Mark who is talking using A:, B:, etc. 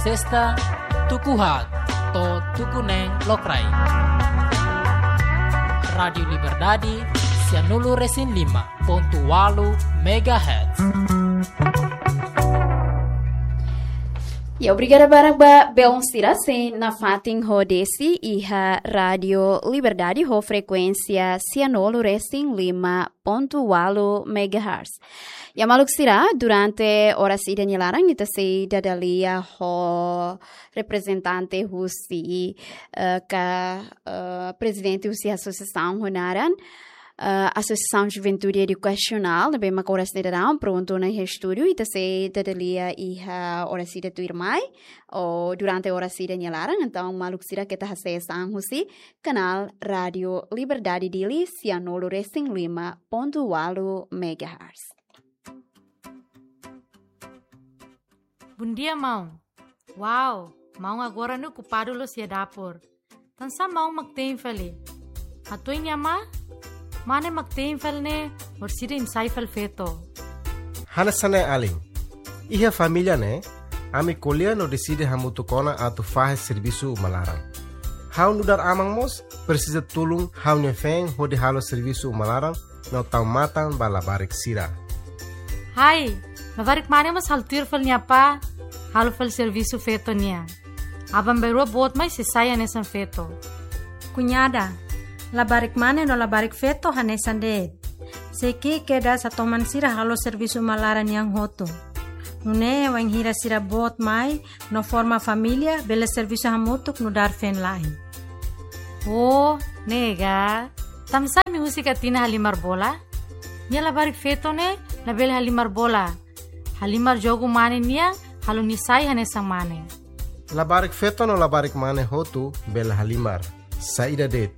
A: sesta tukuhat to tukuneng lokrai. Radio Liberdade 105.8 MHz.
B: E obrigada para Beonsira sem na fatin rodesi iha Radio Liberdade ho frequência 105.8 MHz. E maluk sira durante ora sida nilarang ita se dadalia ho representante husi presidente husi associação honaran Associação de Juventude Educacional, na bem macora cidadão, pronto na estúdio, e se dadalia iha ora sida tuirmai, ou durante ora sida nilarang, então maluk sira que tá acessando husi canal Radio Liberdade dili 105.8 MHz.
C: Bom dia, Mau. Uau, Mau agora no ocupado lo sia dapur. Tansa Mau magtein fali. Atoy niya ma? Mane magtein fal ne, or sida insay fal feto.
D: Hanasane aling. Iha família ne, ami colher no decide hamutukona atu fahe serviço malaram. Hau nudar amang mos, precisa tulung hau nefeng hodi halo serviço malaram, no taumatan balabarik sira.
C: Hai, labarik mane mas haltir fal niya pa, halo fal serviço feto niya. Abang berua bot mai sisaya nesan feto.
E: Cunhada, labarik mane no labarik feto hanesan de. Seki keda sa toman sira halo serviço malaran yang hoto. Nune wang hira sira bot mai no forma família bela serviço hamutuk no dar fen lain.
C: Oh, nega. Tamsa mi musika tina halimar bola? Nia labarik feto ne, label halimar bola. Halimar jogo mane niya, halo nisay hanesang mane.
D: Labarik feto no labarik mane hotu bela halimar. Saida det.